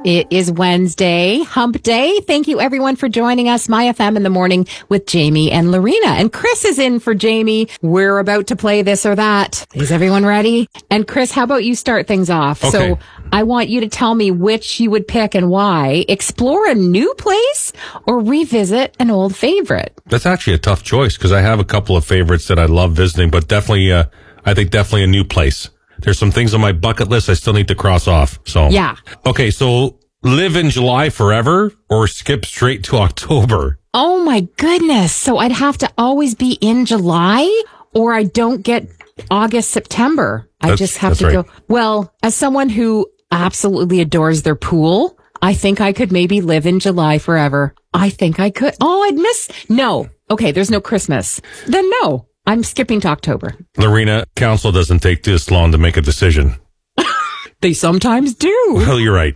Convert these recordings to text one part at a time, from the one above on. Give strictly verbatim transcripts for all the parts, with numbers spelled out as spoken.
It is Wednesday, hump day. Thank you everyone for joining us. My F M in the morning with Jamie and Lorena. And Chris is in for Jamie. We're about to play this or that. Is everyone ready? And Chris, how about you start things off? Okay. So I want you to tell me which you would pick and why. Explore a new place or revisit an old favorite? That's actually a tough choice because I have a couple of favorites that I love visiting, but definitely, uh, I think definitely a new place. There's some things on my bucket list I still need to cross off. So, yeah. Okay. So live in July forever or skip straight to October? Oh my goodness. So I'd have to always be in July or I don't get August, September. I That's- just have that's to right. go. Well, as someone who absolutely adores their pool, I think I could maybe live in July forever. I think I could. Oh, I'd miss. No. Okay. There's no Christmas. Then no, I'm skipping to October. Lorena, council doesn't take this long to make a decision. They sometimes do. Well, you're right.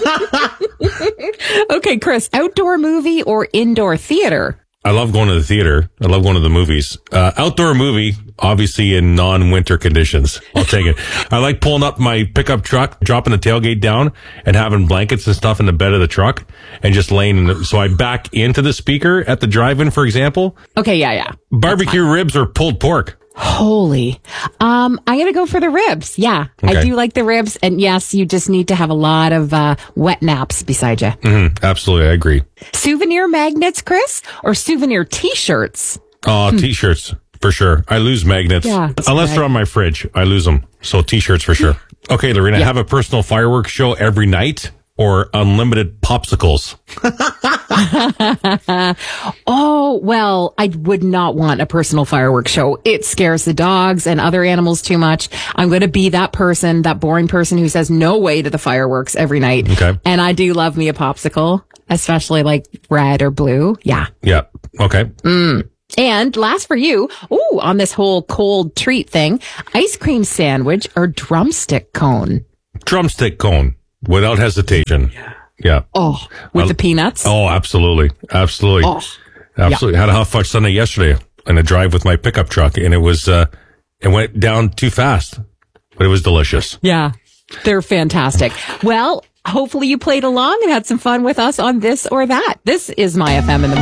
Okay, Chris, outdoor movie or indoor theater? I love going to the theater. I love going to the movies. Uh, outdoor movie, obviously in non-winter conditions. I'll take it. I like pulling up my pickup truck, dropping the tailgate down and having blankets and stuff in the bed of the truck and just laying in the, so I back into the speaker at the drive-in, for example. Okay, yeah, yeah. Barbecue ribs or pulled pork. Holy. Um, I'm going to go for the ribs. Yeah, I Okay. do like the ribs. And yes, you just need to have a lot of uh, wet naps beside you. Mm-hmm. Absolutely. I agree. Souvenir magnets, Chris, or souvenir t-shirts? Oh, t-shirts for sure. I lose magnets. Yeah, that's Unless right. they're on my fridge. I lose them. So t-shirts for sure. Okay, Lorena, Yeah. have a personal fireworks show every night or unlimited popsicles? Oh, well, I would not want a personal fireworks show. It scares the dogs and other animals too much. I'm going to be that person, that boring person who says no way to the fireworks every night. Okay. And I do love me a popsicle, especially like red or blue. Yeah. Yeah. Okay. And last for you, ooh, on this whole cold treat thing, ice cream sandwich or drumstick cone? Drumstick cone without hesitation. Yeah. Yeah. Oh, with the peanuts? Oh, absolutely. Absolutely. Oh, Absolutely. Had a hot fudge sundae yesterday in a drive with my pickup truck and it was, uh, it went down too fast, but it was delicious. yeah. They're fantastic. Well, hopefully you played along and had some fun with us on this or that. This is My F M in the